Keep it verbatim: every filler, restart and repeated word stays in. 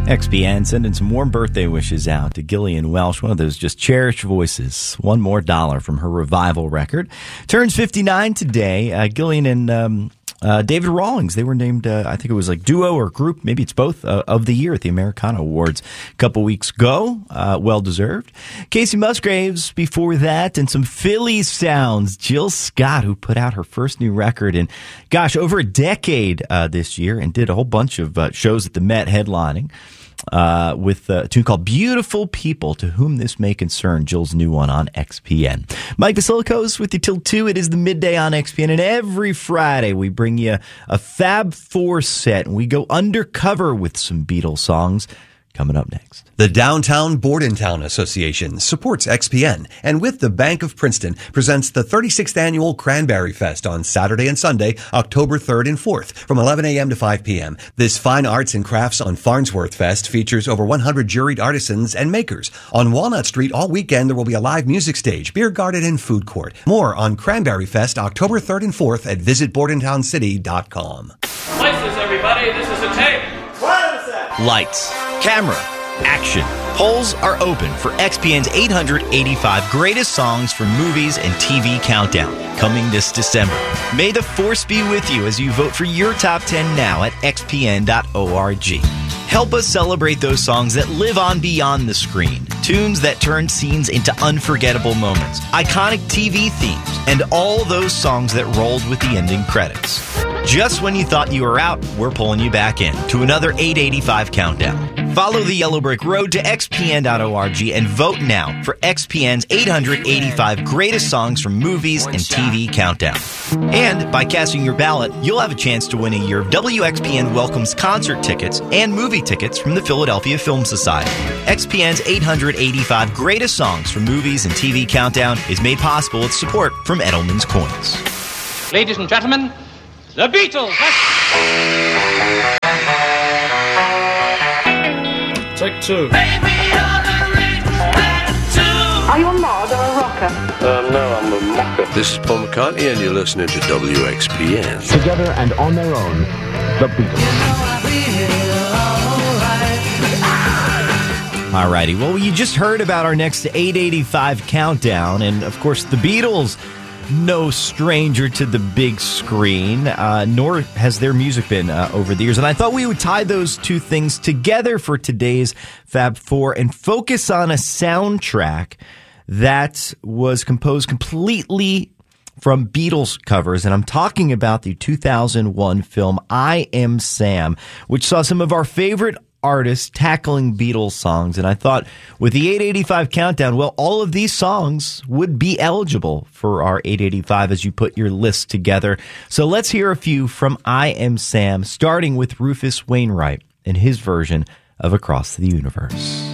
X P N sending some warm birthday wishes out to Gillian Welch, one of those just cherished voices. One more dollar from her Revival record. Turns fifty-nine today. Uh, Gillian and um, uh, David Rawlings, they were named, uh, I think it was like duo or group, maybe it's both, uh, of the year at the Americana Awards a couple weeks ago. Uh, well deserved. Casey Musgraves before that, and some Philly sounds. Jill Scott, who put out her first new record in, gosh, over a decade uh, this year, and did a whole bunch of uh, shows at the Met headlining. Uh, with a tune called Beautiful People, To Whom This May Concern, Jill's new one on X P N. Mike Basilikos with you till two. It is the midday on X P N, and every Friday we bring you a Fab Four set, and we go undercover with some Beatles songs. Coming up next. The Downtown Bordentown Association supports X P N, and with the Bank of Princeton presents the thirty-sixth Annual Cranberry Fest on Saturday and Sunday, October third and fourth, from eleven a.m. to five p.m. This Fine Arts and Crafts on Farnsworth Fest features over one hundred juried artisans and makers. On Walnut Street all weekend, there will be a live music stage, beer garden, and food court. More on Cranberry Fest, October third and fourth at visit bordentown city dot com. Lights, everybody. This is a tape. What is that? Lights, camera, action. Polls are open for X P N's eight hundred eighty-five Greatest Songs from Movies and T V Countdown, coming this December. May the force be with you as you vote for your top ten now at x p n dot org. Help us celebrate those songs that live on beyond the screen, tunes that turn scenes into unforgettable moments, iconic T V themes, and all those songs that rolled with the ending credits. Just when you thought you were out, we're pulling you back in to another eight eighty-five Countdown. Follow the Yellow Brick Road to x p n dot org and vote now for X P N's eight hundred eighty-five Greatest Songs from Movies and T V Countdown. And by casting your ballot, you'll have a chance to win a year of W X P N Welcomes concert tickets and movie tickets from the Philadelphia Film Society. X P N's eight hundred eighty-five Greatest Songs from Movies and T V Countdown is made possible with support from Edelman's Coins. Ladies and gentlemen, the Beatles. Take two. Are you a mod or a rocker? Um, no, I'm a mocker. This is Paul McCartney, and you're listening to W X P N. Together and on their own, the Beatles. Alrighty, well, you just heard about our next eight eighty-five Countdown, and of course, the Beatles, no stranger to the big screen, uh, nor has their music been uh, over the years. And I thought we would tie those two things together for today's Fab Four and focus on a soundtrack that was composed completely from Beatles covers. And I'm talking about the two thousand one film I Am Sam, which saw some of our favorite artists tackling Beatles songs. And I thought with the eight eighty-five Countdown, well, all of these songs would be eligible for our eight eighty-five as you put your list together. So let's hear a few from I Am Sam, starting with Rufus Wainwright and his version of Across the Universe.